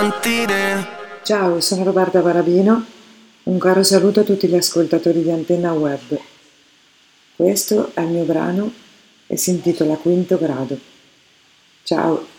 Ciao, sono Roberta Barabino. Un caro saluto a tutti gli ascoltatori di Antenna Web. Questo è il mio brano e si intitola Quinto Grado. Ciao.